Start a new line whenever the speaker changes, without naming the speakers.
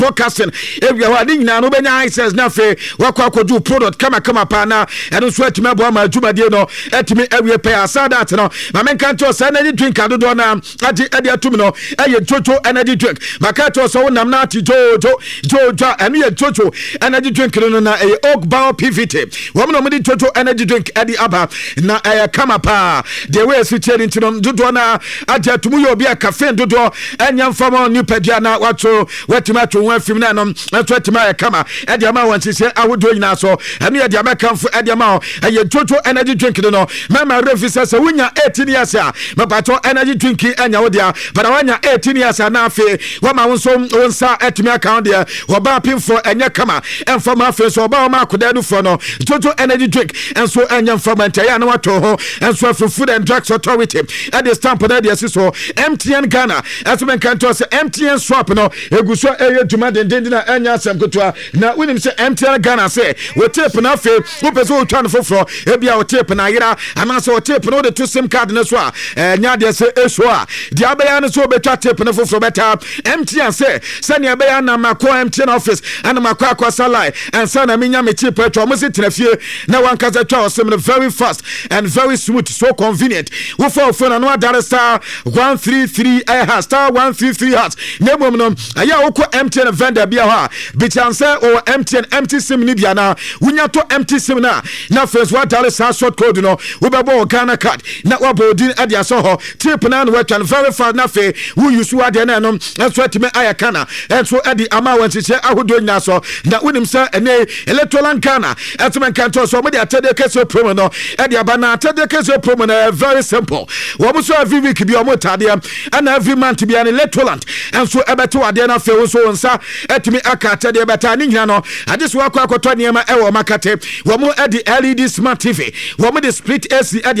podcasting area wa ni nyina no benya access na fe wakọ akoju product kama pa na eno so atime abo ma adwumadie no atime awie pay asada at no ma menka to say energy drink adodo na ade atumi no eye jojo energy drink maka to so wonam na ati jojo eno ye jojo energy drink no na eye oak bao pvt wo mo di jojo energy drink ade aba na eye kama pa the way switching into dodo na ade atumu yo bia cafe dodo enya mfama new pedia na wato watima to wan film na no to atima eye kama ade ama wan sise awodo nyina so eno ye de abekamfo ade ama eye jojo energy drink no mama refisa se wunya 18 years a mapato energy drink enya wo dia but wanya 18 years na afi wama wonso wonsa atimi account dia woba pimfo enya kama enfama afi so oba ma akoda du fo no jojo energy drink enso enya enfama ntaya na wato ho enso Food and Drugs Authority at the stamp na dia so MTN Ghana asmen kanto se MTN swap no eguso eye duma denden na enya asem kotoa na wonim se MTN Ghana se wo tape na afi wo pese wo twa no foforo ebia wo tape na yira ama se wo tape no de to sim card na so a nya de se eso a dia abeya no so betwa tape na foforo beta MTN se ne abeya na mako MTN office and mako akwasa line and say na menya me chip etwa mo se tenafie na wankaza twa osem no very fast and very smooth so convenient wo for phone no adare star 133 star 133 heart nemom no aya wo ko MTN vendor bia ho a bichanse o MTN empty sim ni bia na wunya to empty sim na first what adare star short code no wo bebo Ghana card na wo bodin ade aso ho tip na no wetwan very fast na fe wo use wo ade na no so atime aya kana enso ade ama wanchiche ahodo nyina so na wonim sa ene electoral Ghana atime kanto so mo de atade kese promo no ade aba na atade kese promo na very simple wo mo so every week bi o mo tade and every month bi an electoral enso ebeto ade na fe wo so wonsa atime aka atade beta ni nyina no ade so akwa akoto niema e wo makate wo mo ade LED smart TV wo mo de split AC ade